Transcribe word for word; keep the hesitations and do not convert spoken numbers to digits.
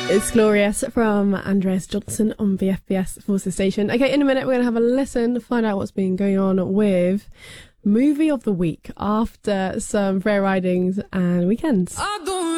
It's Glorious from Andreas Johnson on the F B S Forces Station. Okay, in a minute we're going to have a listen, find out what's been going on with Movie of the Week after some fair ridings and weekends.